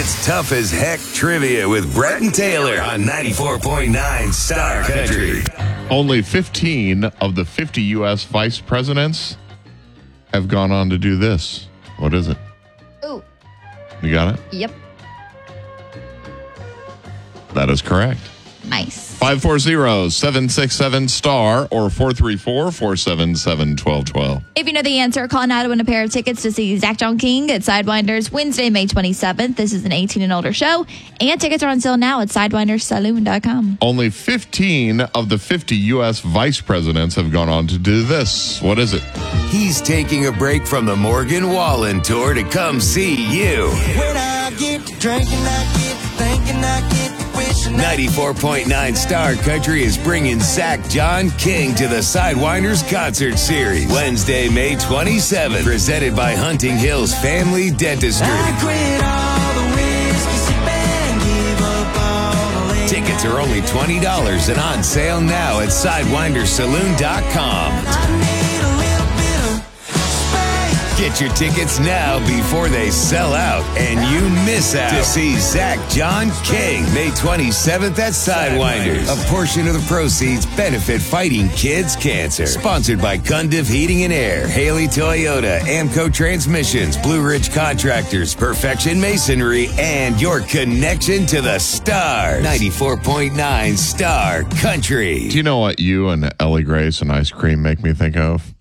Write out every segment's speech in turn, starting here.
It's Tough as Heck Trivia with Brett and Taylor on 94.9 Star Country. Only 15 of the 50 U.S. vice presidents have gone on to do this. What is it? Ooh. You got it? Yep. That is correct. Nice. 540-767-STAR or 434-477-1212. If you know the answer, call now to win a pair of tickets to see Zach John King at Sidewinders Wednesday, May 27th. This is an 18 and older show, and tickets are on sale now at SidewindersSaloon.com. Only 15 of the 50 U.S. vice presidents have gone on to do this. What is it? He's taking a break from the Morgan Wallen tour to come see you. When I get to drinking, I get to thinking, I get to wishing. 94.9 Star Country is bringing Zach John King to the Sidewinders Concert Series. Wednesday, May 27th. Presented by Hunting Hills Family Dentistry. I quit all the whiskey, sip and give up all the Tickets are only $20 and on sale now at SidewindersSaloon.com. I need a little bit of space. Get your tickets now before they sell out and you miss out. To see Zach John King, May 27th at Sidewinders. A portion of the proceeds benefit Fighting Kids Cancer. Sponsored by Cundiff Heating and Air, Haley Toyota, Amco Transmissions, Blue Ridge Contractors, Perfection Masonry, and your connection to the stars. 94.9 Star Country. Do you know what you and Ellie Grace and ice cream make me think of?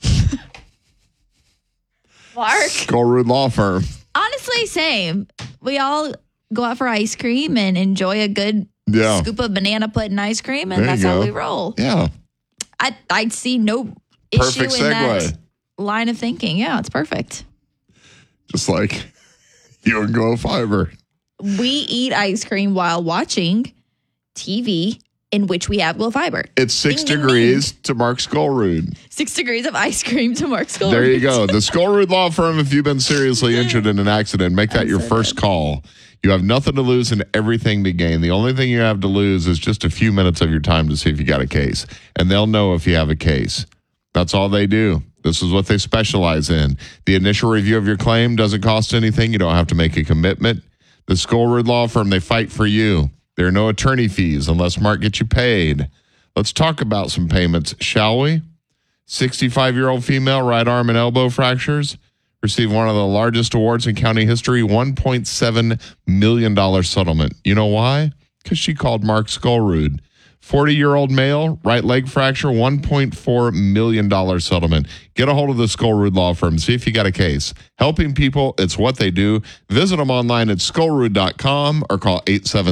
Mark? Goldroot Law Firm. Honestly, same. We all go out for ice cream and enjoy a good scoop of banana pudding ice cream, and There that's you how go. we roll. Yeah. I'd see no issue Perfect in that segue. line of thinking. Yeah, it's perfect. Just like you and Glow Fiber. We eat ice cream while watching TV in which we have Glow Fiber. It's 6 Ding, ding, degrees to Mark Skullroot. 6 degrees of ice cream to Mark Skull. There you go. The Skullroot Law Firm, if you've been seriously injured in an accident, make that your first call. You have nothing to lose and everything to gain. The only thing you have to lose is just a few minutes of your time to see if you got a case. And they'll know if you have a case. That's all they do. This is what they specialize in. The initial review of your claim doesn't cost anything. You don't have to make a commitment. The Skullroot Law Firm, they fight for you. There are no attorney fees unless Mark gets you paid. Let's talk about some payments, shall we? 65-year-old female, right arm and elbow fractures, received one of the largest awards in county history, $1.7 million settlement. You know why? Because she called Mark Skullroot. 40-year-old male, right leg fracture, $1.4 million settlement. Get a hold of the Skullroot Law Firm. See if you got a case. Helping people, it's what they do. Visit them online at skullroot.com or call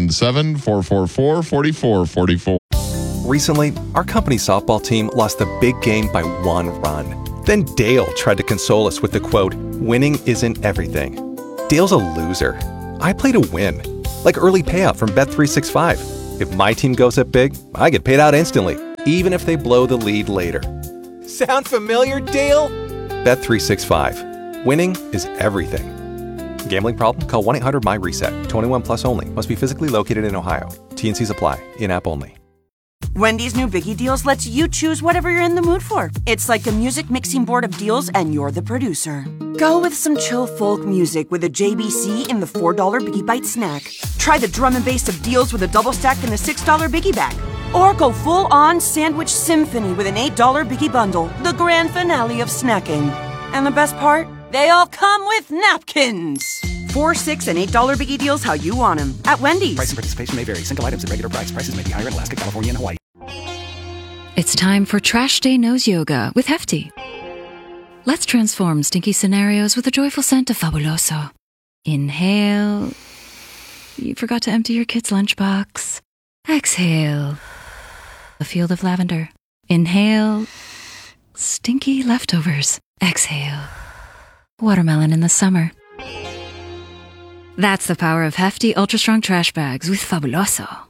877-444-4444. Recently, our company's softball team lost the big game by 1 run. Then Dale tried to console us with the quote, "Winning isn't everything." Dale's a loser. I play to win. Like early payout from Bet365. If my team goes up big, I get paid out instantly, even if they blow the lead later. Sound familiar, Dale? Bet365. Winning is everything. Gambling problem? Call 1-800-MY-RESET. 21 plus only. Must be physically located in Ohio. T&Cs apply. In-app only. Wendy's new Biggie Deals lets you choose whatever you're in the mood for. It's like a music mixing board of deals, and you're the producer. Go with some chill folk music with a JBC in the $4 Biggie Bite snack. Try the drum and bass of deals with a double stack in the $6 Biggie Bag. Or go full-on sandwich symphony with an $8 Biggie Bundle, the grand finale of snacking. And the best part? They all come with napkins. $4, $6, and $8 Biggie Deals how you want them. At Wendy's. Price and participation may vary. Single items at regular price. Prices may be higher in Alaska, California, and Hawaii. It's time for Trash Day Nose Yoga with Hefty. Let's transform stinky scenarios with a joyful scent of Fabuloso. Inhale. You forgot to empty your kid's lunchbox. Exhale. A field of lavender. Inhale. Stinky leftovers. Exhale. Watermelon in the summer. That's the power of Hefty Ultra Strong Trash Bags with Fabuloso.